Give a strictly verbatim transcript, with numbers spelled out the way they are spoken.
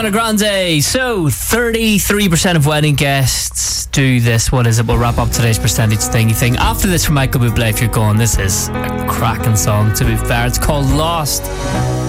Ariana Grande. So, thirty-three percent of wedding guests do this. What is it? We'll wrap up today's percentage thingy thing. After this from Michael Bublé, if you're going, this is a cracking song, to be fair. It's called Lost.